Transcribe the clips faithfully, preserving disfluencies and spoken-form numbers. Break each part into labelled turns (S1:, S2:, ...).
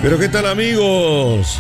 S1: Pero ¿qué tal, amigos?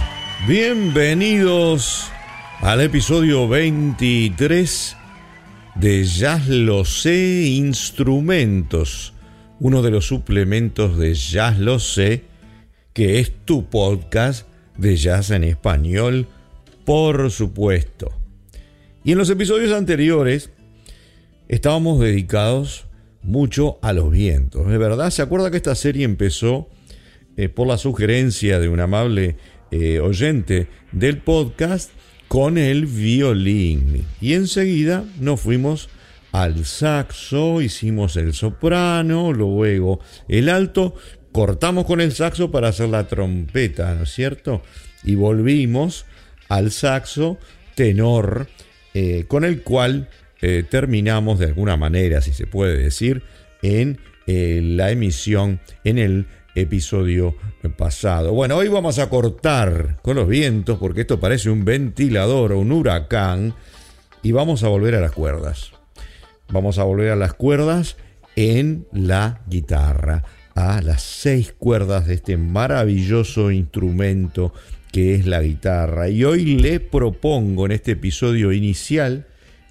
S1: Bienvenidos al episodio veintitrés de Jazz Lo Sé Instrumentos, uno de los suplementos de Jazz Lo Sé, que es tu podcast de jazz en español, por supuesto. Y en los episodios anteriores estábamos dedicados mucho a los vientos. ¿De verdad? ¿Se acuerda que esta serie empezó eh, por la sugerencia de un amable eh, oyente del podcast con el violín? Y enseguida nos fuimos al saxo, hicimos el soprano, luego el alto, cortamos con el saxo para hacer la trompeta, ¿no es cierto? Y volvimos al saxo tenor, eh, con el cual eh, terminamos de alguna manera, si se puede decir, en eh, la emisión en el episodio pasado. Bueno, hoy vamos a cortar con los vientos porque esto parece un ventilador o un huracán y vamos a volver a las cuerdas. Vamos a volver a las cuerdas en la guitarra, a las seis cuerdas de este maravilloso instrumento que es la guitarra. Y hoy le propongo en este episodio inicial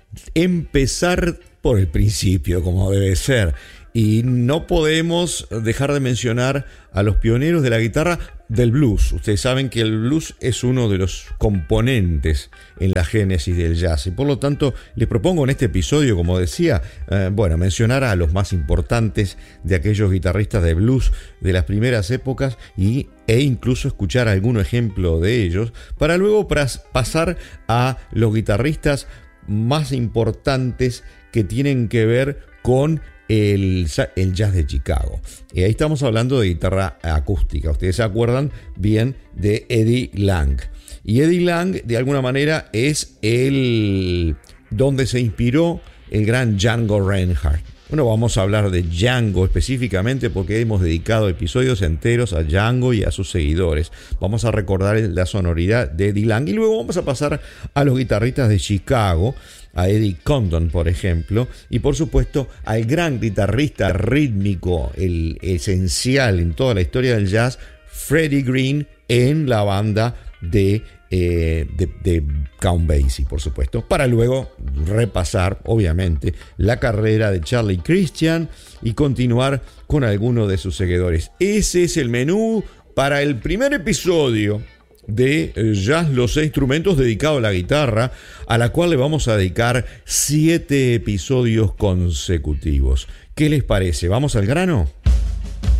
S1: empezar por el principio, como debe ser. Y no podemos dejar de mencionar a los pioneros de la guitarra del blues. Ustedes saben que el blues es uno de los componentes en la génesis del jazz. Y por lo tanto, les propongo en este episodio, como decía, eh, bueno, mencionar a los más importantes de aquellos guitarristas de blues de las primeras épocas y, e incluso escuchar algún ejemplo de ellos, para luego pras, pasar a los guitarristas más importantes que tienen que ver con El, el jazz de Chicago. Y ahí estamos hablando de guitarra acústica. Ustedes se acuerdan bien de Eddie Lang. Y Eddie Lang, de alguna manera, es el donde se inspiró el gran Django Reinhardt. Bueno, vamos a hablar de Django específicamente porque hemos dedicado episodios enteros a Django y a sus seguidores. Vamos a recordar la sonoridad de Eddie Lang y luego vamos a pasar a los guitarristas de Chicago, a Eddie Condon, por ejemplo, y por supuesto al gran guitarrista rítmico, el esencial en toda la historia del jazz, Freddie Green, en la banda de, eh, de, de Count Basie, por supuesto, para luego repasar, obviamente, la carrera de Charlie Christian y continuar con alguno de sus seguidores. Ese es el menú para el primer episodio de Jazz Lo Sé Instrumentos dedicado a la guitarra, a la cual le vamos a dedicar siete episodios consecutivos. ¿Qué les parece? ¿Vamos al grano?